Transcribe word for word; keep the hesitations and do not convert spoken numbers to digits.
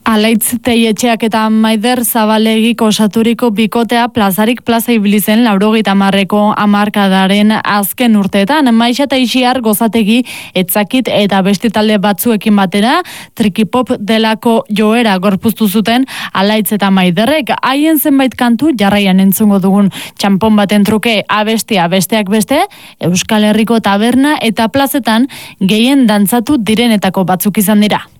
Alaitz Teietxeak eta Maider Zabalegik osaturiko bikotea plazarik plaza ibili zen laurogeita hamarreko hamarkadaren azken urteetan. Maixa eta Ixiar Gozategi etzakit eta beste talde batzuekin batera trikipop delako joera gorpuztu zuten Alaitz eta Maiderrek. Haien zenbait kantu jarraian entzungo dugun txanpon baten truke abestia besteak beste, Euskal Herriko taberna eta plazetan gehien dantzatu direnetako batzuk izan dira.